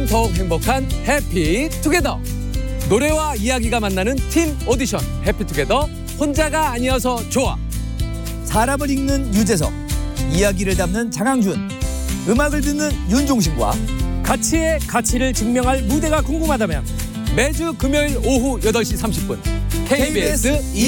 더욱 행복한 해피투게더. 노래와 이야기가 만나는 팀 오디션 해피투게더. 혼자가 아니어서 좋아. 사람을 읽는 유재석, 이야기를 담는 장항준, 음악을 듣는 윤종신과 가치의 가치를 증명할 무대가 궁금하다면 매주 금요일 오후 8시 30분 KBS